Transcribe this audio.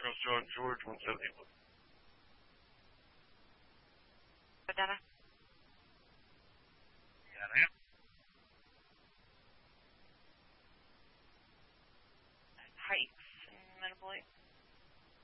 Charles John George 171. Data. Yeah, ma'am. Heights and Metabolite.